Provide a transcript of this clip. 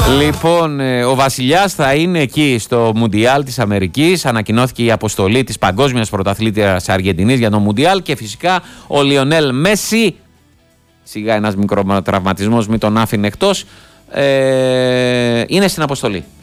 Λοιπόν, ο Βασιλιάς θα είναι εκεί στο Μουντιάλ της Αμερικής. Ανακοινώθηκε η αποστολή της παγκόσμιας πρωταθλήτριας Αργεντινής για το Μουντιάλ. Και φυσικά ο Λιονέλ Μέση, σιγά ένας μικροτραυματισμός μην τον άφηνε εκτός, είναι στην αποστολή.